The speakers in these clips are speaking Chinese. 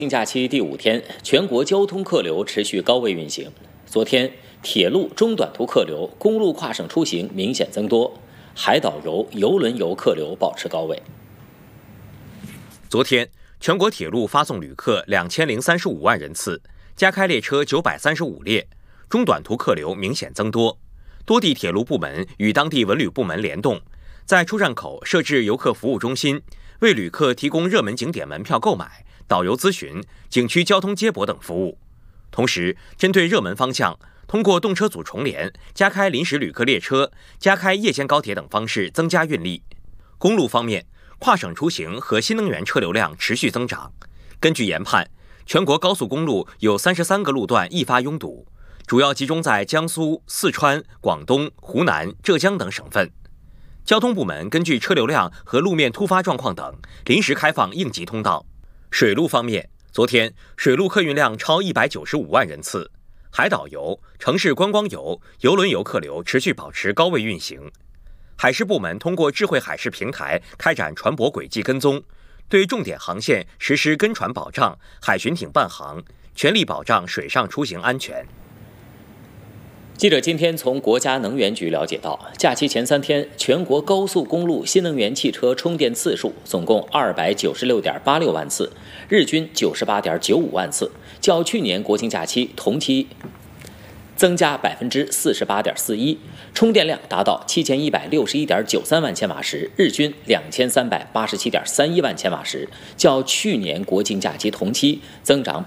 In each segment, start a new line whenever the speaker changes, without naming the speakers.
假期第5天，全国交通客流持续高位运行。昨天，铁路中短途客流、公路跨省出行明显增多，海岛游、邮轮游客流保持高位。
昨天，全国铁路发送旅客2035万人次，加开列车935列，中短途客流明显增多。多地铁路部门与当地文旅部门联动，在出站口设置游客服务中心，为旅客提供热门景点门票购买、导游咨询、景区交通接驳等服务。同时，针对热门方向，通过动车组重联、加开临时旅客列车、加开夜间高铁等方式增加运力。公路方面，跨省出行和新能源车流量持续增长。根据研判，全国高速公路有33个路段易发拥堵，主要集中在江苏、四川、广东、湖南、浙江等省份。交通部门根据车流量和路面突发状况等，临时开放应急通道。水路方面，昨天水路客运量超195万人次，海岛游、城市观光游、邮轮游客流持续保持高位运行。海事部门通过智慧海事平台开展船舶轨迹跟踪，对重点航线实施跟船保障、海巡艇伴航，全力保障水上出行安全。
记者今天从国家能源局了解到，假期前3天，全国高速公路新能源汽车充电次数总共296.86万次，日均98.95万次，较去年国庆假期同期增加48.41%，充电量达到7161.93万千瓦时，日均2387.31万千瓦时，较去年国庆假期同期增长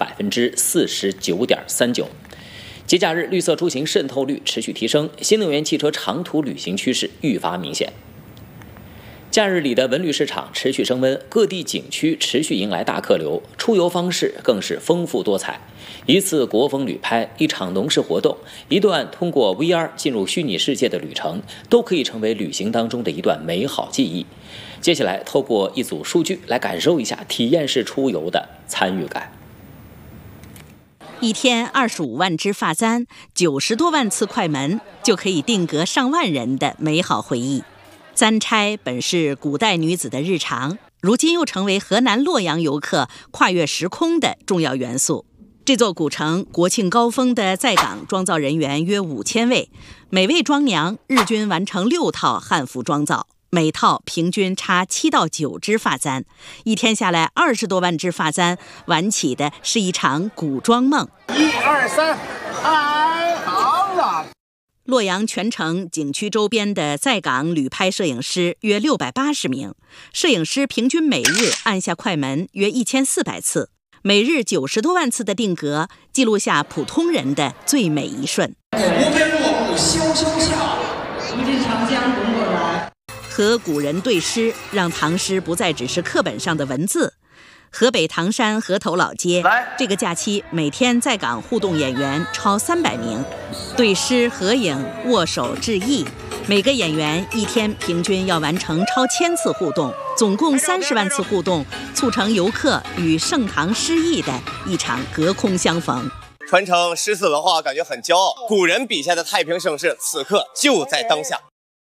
49.39%。节假日绿色出行渗透率持续提升，新能源汽车长途旅行趋势愈发明显。假日里的文旅市场持续升温，各地景区持续迎来大客流，出游方式更是丰富多彩。一次国风旅拍，一场农事活动，一段通过 VR 进入虚拟世界的旅程，都可以成为旅行当中的一段美好记忆。接下来，透过一组数据来感受一下体验式出游的参与感。
一天25万支发簪，90多万次快门，就可以定格上万人的美好回忆。簪差本是古代女子的日常，如今又成为河南洛阳游客跨越时空的重要元素。这座古城国庆高峰的在岗妆造人员约5000位，每位妆娘日均完成6套汉服妆造，每套平均插7到9支发簪，一天下来20多万支发簪，玩起的是一场古装梦。
1、2、3，太好了！
洛阳全城景区周边的在岗旅拍摄影师约680名，摄影师平均每日按下快门约1400次，每日90多万次的定格，记录下普通人的最美一瞬。
无边落木萧萧下，一支长江滚滚来。
和古人对诗，让唐诗不再只是课本上的文字。河北唐山河头老街这个假期每天在岗互动演员超300名，对诗、合影、握手、致意，每个演员一天平均要完成超1000次互动，总共30万次互动，促成游客与盛唐诗意的一场隔空相逢。
传承诗词文化，感觉很骄傲。古人笔下的太平盛世，此刻就在当下。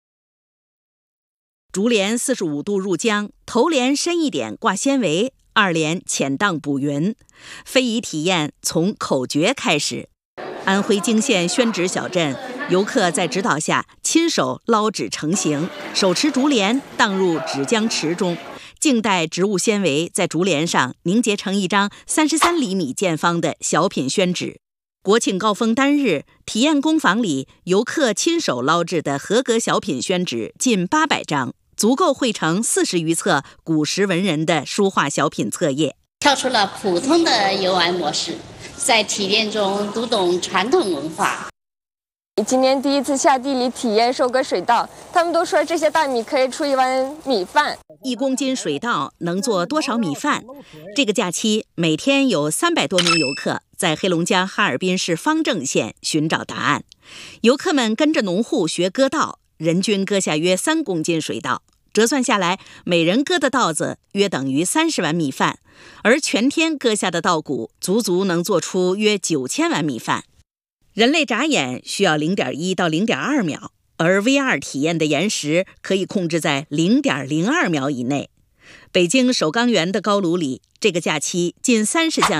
竹帘45度入江，头帘深一点挂纤维，2帘浅荡补云。非遗体验从口诀开始。安徽泾县宣纸小镇，游客在指导下亲手捞纸成型，手持竹帘荡入纸浆池中，静待植物纤维在竹帘上凝结成一张33厘米见方的小品宣纸。国庆高峰单日，体验工坊里游客亲手捞制的合格小品宣纸近800张，足够绘成40余册古时文人的书画小品册页。
跳出了普通的游玩模式，在体验中读懂传统文化。
今年第一次下地里体验收割水稻，他们都说这些大米可以出1碗米饭。
1公斤水稻能做多少米饭？这个假期每天有300多名游客在黑龙江哈尔滨市方正县寻找答案。游客们跟着农户学割稻，人均割下约3公斤水稻，折算下来，每人割的稻子约等于30碗米饭，而全天割下的稻谷足能做出约9000碗米饭。人类眨眼需要0.1到0.2秒，而 VR 体验的延时可以控制在0.02秒以内。 北京首钢园的高炉里，这个假期近30项